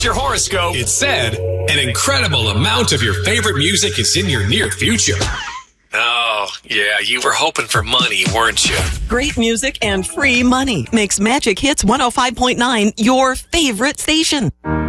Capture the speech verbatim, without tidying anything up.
Your horoscope. It said an incredible amount of your favorite music is in your near future. Oh, yeah, you were hoping for money, weren't you? Great music and free money makes Magic Hits one oh five point nine your favorite station.